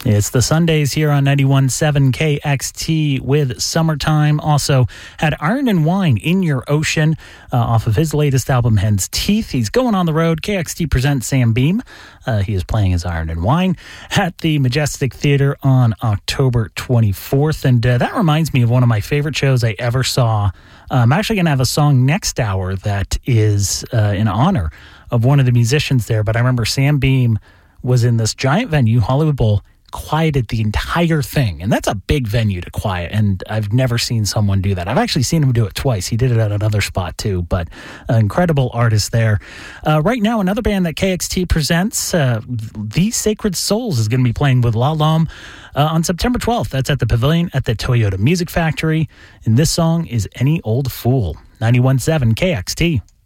It's the Sundays here on 91.7 KXT with Summertime. Also had Iron and Wine, In Your Ocean, off of his latest album, Hen's Teeth. He's going on the road. KXT presents Sam Beam. He is playing his Iron and Wine at the Majestic Theater on October 24th. And that reminds me of one of my favorite shows I ever saw. I'm actually going to have a song next hour that is in honor of one of the musicians there. But I remember Sam Beam was in this giant venue, Hollywood Bowl, quieted the entire thing. And that's a big venue to quiet. And I've never seen someone do that. I've actually seen him do it twice. He did it at another spot too, but an incredible artist there. Right now, another band that KXT presents, The Sacred Souls, is going to be playing with La Lom on September 12th. That's at the Pavilion at the Toyota Music Factory. And this song is Any Old Fool. 91.7 KXT.